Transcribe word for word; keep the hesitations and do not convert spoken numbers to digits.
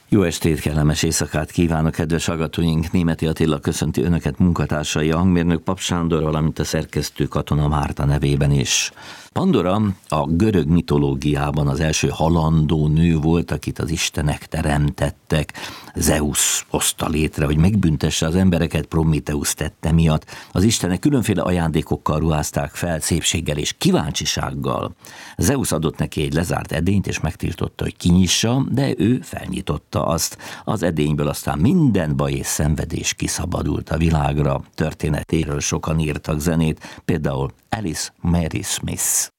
Jó estét, kellemes éjszakát kívánok, kedves hallgatóink! Németi Attila köszönti önöket, munkatársai, a hangmérnök Pap Sándor, valamint a szerkesztő Katona Márta nevében is. Pandora a görög mitológiában az első halandó nő volt, akit az istenek teremtettek. Zeusz hozta létre, hogy megbüntesse az embereket, Prométheusz tette miatt. Az istenek különféle ajándékokkal ruházták fel, szépséggel és kíváncsisággal. Zeusz adott neki egy lezárt edényt, és megtiltotta, hogy kinyissa, de ő felnyitotta azt. Az edényből aztán minden baj és szenvedés kiszabadult a világra. Történetéről sokan írtak zenét, például Alice Mary Smith.